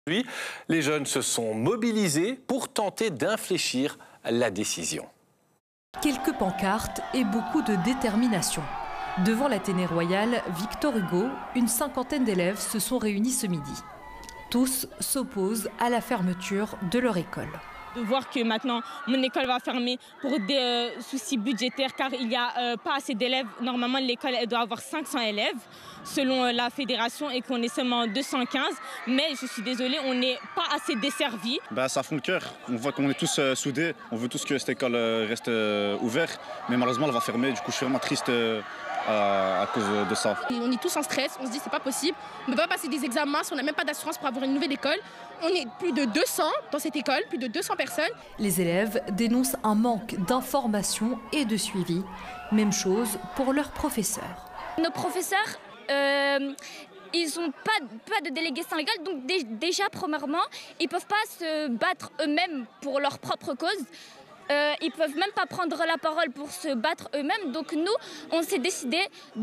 Aujourd'hui, les jeunes se sont mobilisés pour tenter d'infléchir la décision. Quelques pancartes et beaucoup de détermination. Devant l'Athénée Royal Victor Hugo, une cinquantaine d'élèves se sont réunis ce midi. Tous s'opposent à la fermeture de leur école. De voir que maintenant mon école va fermer pour des soucis budgétaires car il n'y a pas assez d'élèves. Normalement l'école elle doit avoir 500 élèves selon la fédération et qu'on est seulement 215. Mais je suis désolée, on n'est pas assez desservis. Ça fond le cœur. On voit qu'on est tous soudés. On veut tous que cette école reste ouverte. Mais malheureusement elle va fermer. Du coup je suis vraiment triste à cause de ça. On est tous en stress, on se dit c'est pas possible. On ne peut pas passer des examens si on n'a même pas d'assurance pour avoir une nouvelle école. On est plus de 200 dans cette école, plus de 200 personnes. Les élèves dénoncent un manque d'information et de suivi. Même chose pour leurs professeurs. Nos professeurs, ils n'ont pas de délégué syndical, donc déjà, premièrement, ils ne peuvent pas se battre eux-mêmes pour leur propre cause. Ils ne peuvent même pas prendre la parole pour se battre eux-mêmes. Donc nous, on a décidé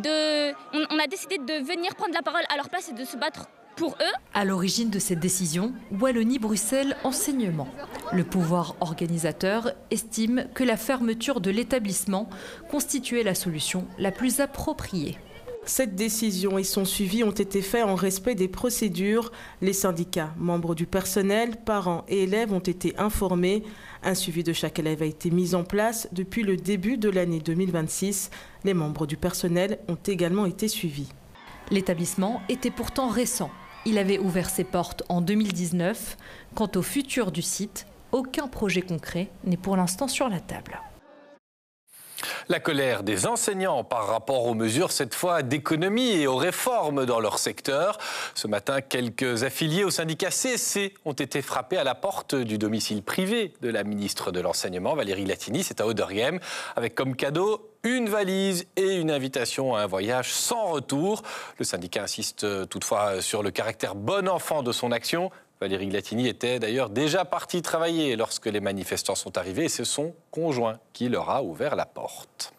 de venir prendre la parole à leur place et de se battre pour eux. À l'origine de cette décision, Wallonie-Bruxelles Enseignement. Le pouvoir organisateur estime que la fermeture de l'établissement constituait la solution la plus appropriée. Cette décision et son suivi ont été faits en respect des procédures. Les syndicats, membres du personnel, parents et élèves ont été informés. Un suivi de chaque élève a été mis en place depuis le début de l'année 2026. Les membres du personnel ont également été suivis. L'établissement était pourtant récent. Il avait ouvert ses portes en 2019. Quant au futur du site, aucun projet concret n'est pour l'instant sur la table. La colère des enseignants par rapport aux mesures, cette fois d'économie et aux réformes dans leur secteur. Ce matin, quelques affiliés au syndicat CSC ont été frappés à la porte du domicile privé de la ministre de l'Enseignement, Valérie Latini. C'est à Auderghem, avec comme cadeau une valise et une invitation à un voyage sans retour. Le syndicat insiste toutefois sur le caractère bon enfant de son action. Valérie Latini était d'ailleurs déjà partie travailler lorsque les manifestants sont arrivés et c'est son conjoint qui leur a ouvert la porte.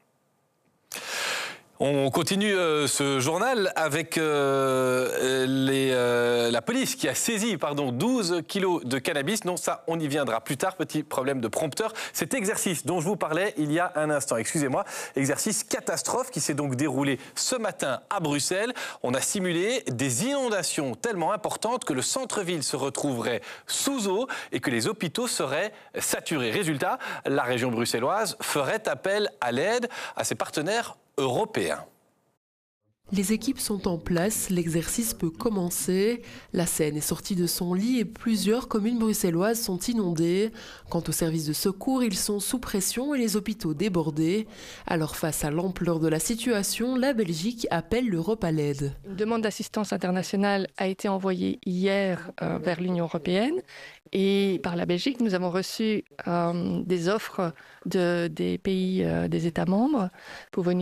On continue ce journal avec la police qui a saisi 12 kilos de cannabis. Non, ça, on y viendra plus tard. Petit problème de prompteur. Cet exercice dont je vous parlais il y a un instant, excusez-moi, exercice catastrophe qui s'est donc déroulé ce matin à Bruxelles. On a simulé des inondations tellement importantes que le centre-ville se retrouverait sous eau et que les hôpitaux seraient saturés. Résultat, la région bruxelloise ferait appel à l'aide à ses partenaires européens. Les équipes sont en place, l'exercice peut commencer. La Seine est sortie de son lit et plusieurs communes bruxelloises sont inondées. Quant aux services de secours, ils sont sous pression et les hôpitaux débordés. Alors face à l'ampleur de la situation, la Belgique appelle l'Europe à l'aide. Une demande d'assistance internationale a été envoyée hier vers l'Union européenne et par la Belgique, nous avons reçu des offres des pays des États membres pour venir